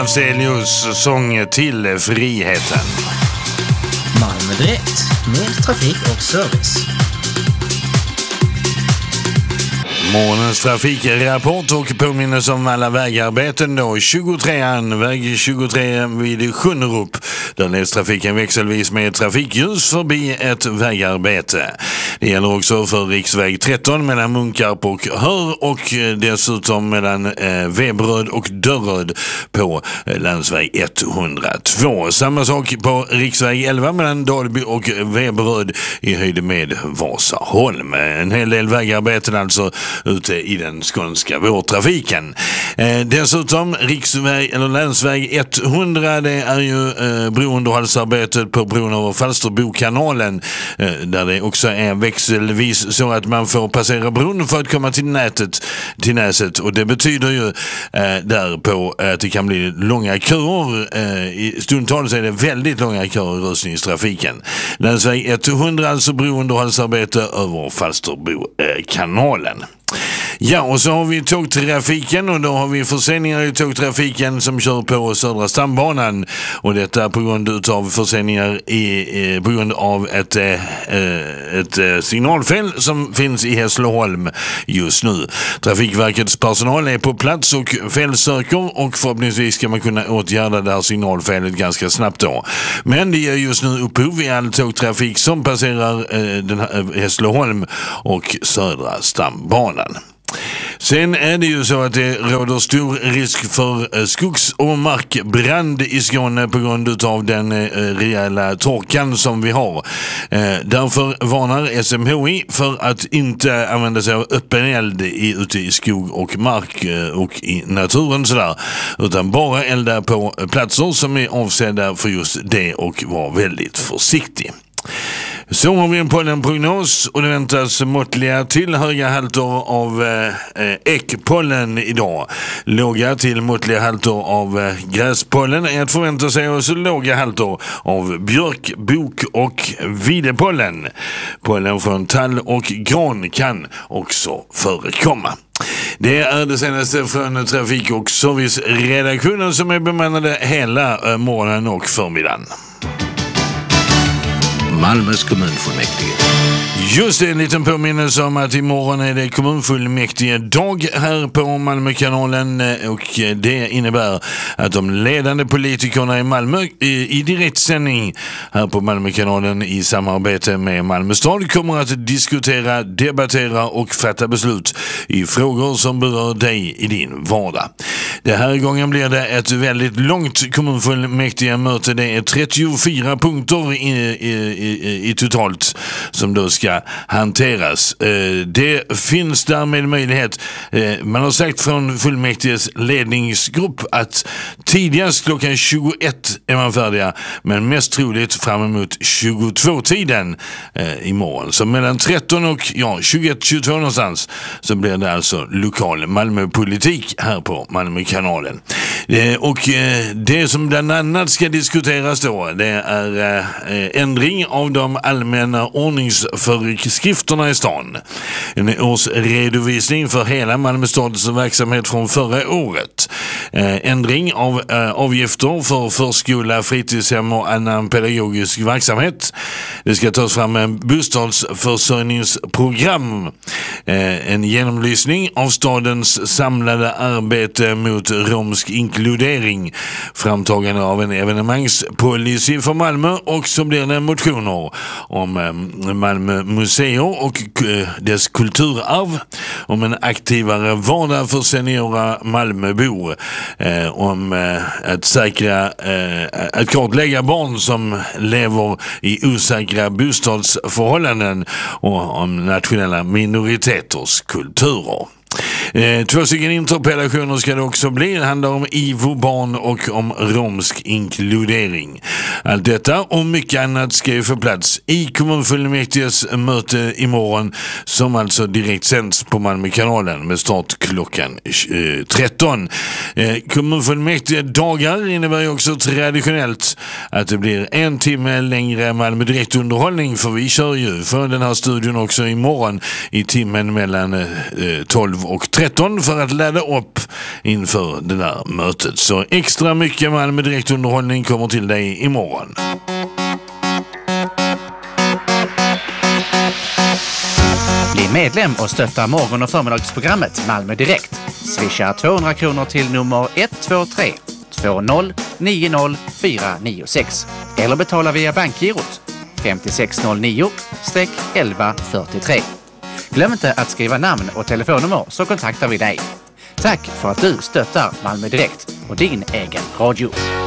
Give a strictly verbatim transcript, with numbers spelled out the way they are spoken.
Afzelius sång till friheten. Malmö Direkt med trafik och service. Morgonens trafikrapport och påminner om alla vägarbeten då. tjugotrean, väg tjugotre vid Sjunnerup. Där leds trafiken växelvis med trafikljus förbi ett vägarbete. Det gäller också för riksväg tretton mellan Munkarp och Hör och dessutom mellan eh, Veberöd och Dörröd på eh, landsväg etthundratvå. Samma sak på riksväg elva mellan Dalby och Veberöd i höjd med Vasaholm. En hel del vägarbeten alltså ute i den skånska vårtrafiken. Eh, dessutom riksväg eller länsväg etthundra, det är ju eh, brounderhållsarbetet på bron över Falsterbokanalen eh, där det också är växelvis så att man får passera bron för att komma till nätet till näset, och det betyder ju eh, där på att det kan bli långa köer. Eh, i stundtals är det väldigt långa köer i rusningstrafiken. Länsväg etthundra, alltså brounderhållsarbete över Falsterbokanalen. Ja, och så har vi tågtrafiken, och då har vi förseningar i tågtrafiken som kör på Södra stambanan, och detta på grund av förseningar i, på grund av ett, ett signalfel som finns i Hässleholm just nu. Trafikverkets personal är på plats och felsöker, och förhoppningsvis ska man kunna åtgärda det här signalfelet ganska snabbt då. Men det är just nu upphov i all tågtrafik som passerar den här Hässleholm och Södra stambanan. Sen är det ju så att det råder stor risk för skogs- och markbrand i Skåne på grund av den eh, rejäla torkan som vi har. Eh, därför varnar S M H I för att inte använda sig av öppen eld i, ute i skog och mark eh, och i naturen sådär, utan bara elda på platser som är avsedda för just det och vara väldigt försiktig. Så har vi en pollenprognos, och det väntas måttliga till höga halter av eh, ekpollen idag. Låga till måttliga halter av eh, gräspollen är att förvänta sig, och så låga halter av björk, bok och videpollen. Pollen från tall och gran kan också förekomma. Det är det senaste från Trafik- och serviceredaktionen som är bemannade hela morgonen och förmiddagen. Malmös kommunfullmäktige. Just det, en liten påminnelse om att imorgon är det kommunfullmäktige dag här på Malmökanalen, och det innebär att de ledande politikerna i Malmö i, i direktsändning här på Malmökanalen i samarbete med Malmö stad kommer att diskutera, debattera och fatta beslut i frågor som berör dig i din vardag. Det här gången blir det ett väldigt långt kommunfullmäktige möte. Det är trettiofyra punkter i, i, i, i totalt som då ska hanteras. Det finns därmed möjlighet, man har sagt från fullmäktiges ledningsgrupp att tidigast klockan tjugoett är man färdiga, men mest troligt fram emot tjugotvå-tiden imorgon. Så mellan tretton och ja, tjugoett tjugotvå någonstans så blir det alltså lokal Malmöpolitik här på Malmökanalen. Och det som bland annat ska diskuteras då, det är ändring av de allmänna ordningsföreskrifterna i stan. En årsredovisning för hela Malmö stads verksamhet från förra året. Ändring av avgifter för förskola, fritidshem och annan pedagogisk verksamhet. Det ska tas fram en bostadsförsörjningsprogram. En genomlysning av stadens samlade arbete mot romsk inkludering. Framtagande av en evenemangspolicy för Malmö, och så blir det motioner om Malmö museer och dess kulturarv, om en aktivare vardag för seniora Malmöbor, eh, om eh, att säkra eh, att kartlägga barn som lever i osäkra bostadsförhållanden, och om nationella minoriteters kulturer. Eh, två stycken interpellationer ska det också bli. Det handlar om I V O-barn och om romsk inkludering. Allt detta och mycket annat ska ju få plats i kommunfullmäktiges möte imorgon, som alltså direkt sänds på Malmökanalen med start klockan eh, tretton. Eh, kommunfullmäktige dagar innebär ju också traditionellt att det blir en timme längre Malmö direktunderhållning, för vi kör ju för den här studion också imorgon i timmen mellan eh, tolv tolv och tretton för att ladda upp inför det där mötet. Så extra mycket Malmö direktunderhållning kommer till dig imorgon. Bli medlem och stötta morgon- och förmiddagsprogrammet Malmö Direkt. Swisha tvåhundra kronor till nummer ett två tre två noll nio noll fyra nio sex eller betala via bankgirot fem sex noll nio elva fyrtiotre. Glöm inte att skriva namn och telefonnummer så kontaktar vi dig. Tack för att du stöttar Malmö Direkt och din egen radio.